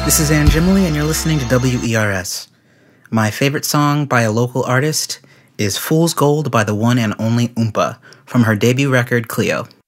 This is Ann Jimley, and you're listening to WERS. My favorite song by a local artist is Fool's Gold by the one and only Oompa from her debut record, Cleo.